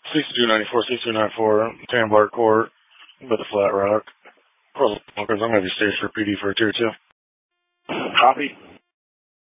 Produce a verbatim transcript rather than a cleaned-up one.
C two ninety-four, C two ninety-four, Tambar Court, with the Flat Rock. I'm going to be staged for P D for a tier two. Copy.